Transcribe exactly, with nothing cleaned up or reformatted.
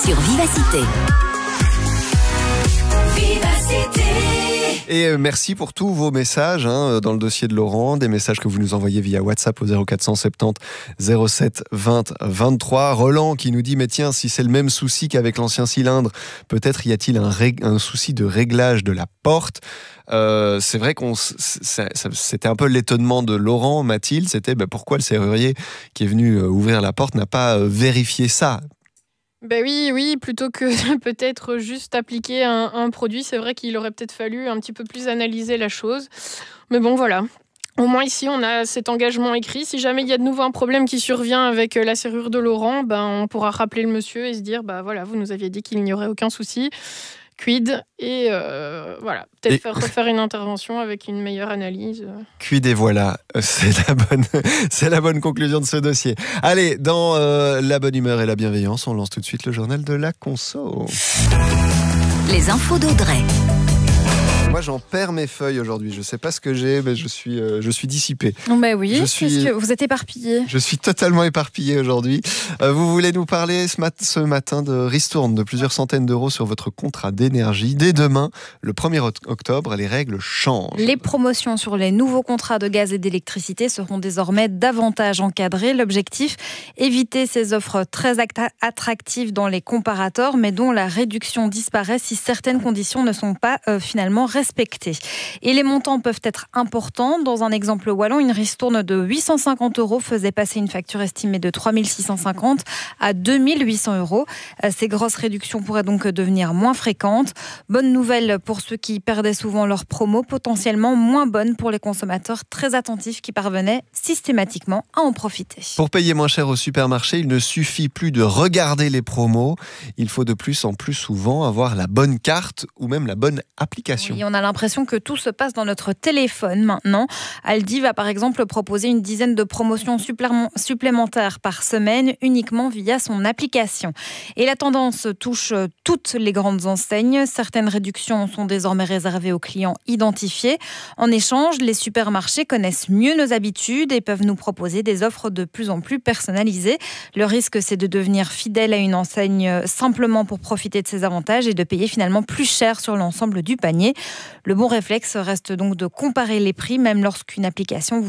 sur Vivacité. Vivacité. Et merci pour tous vos messages hein, dans le dossier de Laurent, des messages que vous nous envoyez via WhatsApp au zéro quatre cent soixante-dix zéro sept vingt vingt-trois. Roland qui nous dit mais tiens, si c'est le même souci qu'avec l'ancien cylindre, peut-être y a-t-il un, rég- un souci de réglage de la porte. Euh, c'est vrai qu'on c'est, c'était un peu l'étonnement de Laurent, Mathilde, c'était bah, pourquoi le serrurier qui est venu ouvrir la porte n'a pas vérifié ça. Ben oui, oui, plutôt que peut-être juste appliquer un, un produit, c'est vrai qu'il aurait peut-être fallu un petit peu plus analyser la chose. Mais bon, voilà. Au moins ici, on a cet engagement écrit. Si jamais il y a de nouveau un problème qui survient avec la serrure de Laurent, ben, on pourra rappeler le monsieur et se dire, bah voilà, vous nous aviez dit qu'il n'y aurait aucun souci. Quid et euh, voilà, peut-être et... faire refaire une intervention avec une meilleure analyse. Quid et voilà, c'est la bonne, c'est la bonne conclusion de ce dossier. Allez, dans euh, la bonne humeur et la bienveillance, on lance tout de suite le journal de la conso. Les infos d'Audrey. Moi, j'en perds mes feuilles aujourd'hui. Je ne sais pas ce que j'ai, mais je suis, euh, je suis dissipé. Non, bah oui, je suis, que vous êtes éparpillé. Je suis totalement éparpillé aujourd'hui. Euh, vous voulez nous parler ce, mat- ce matin de ristourne de plusieurs centaines d'euros sur votre contrat d'énergie. Dès demain, le premier octobre, les règles changent. Les promotions sur les nouveaux contrats de gaz et d'électricité seront désormais davantage encadrées. L'objectif, éviter ces offres très attractives dans les comparateurs, mais dont la réduction disparaît si certaines conditions ne sont pas euh, finalement respectées. Respectés. Et les montants peuvent être importants. Dans un exemple wallon, une ristourne de huit cent cinquante euros faisait passer une facture estimée de trois mille six cent cinquante à deux mille huit cents euros. Ces grosses réductions pourraient donc devenir moins fréquentes. Bonne nouvelle pour ceux qui perdaient souvent leurs promos, potentiellement moins bonne pour les consommateurs très attentifs qui parvenaient systématiquement à en profiter. Pour payer moins cher au supermarché, il ne suffit plus de regarder les promos. Il faut de plus en plus souvent avoir la bonne carte ou même la bonne application. Oui, on a l'impression que tout se passe dans notre téléphone maintenant. Aldi va par exemple proposer une dizaine de promotions supplémentaires par semaine uniquement via son application. Et la tendance touche toutes les grandes enseignes. Certaines réductions sont désormais réservées aux clients identifiés. En échange, les supermarchés connaissent mieux nos habitudes et peuvent nous proposer des offres de plus en plus personnalisées. Le risque, c'est de devenir fidèle à une enseigne simplement pour profiter de ses avantages et de payer finalement plus cher sur l'ensemble du panier. Le bon réflexe reste donc de comparer les prix, même lorsqu'une application vous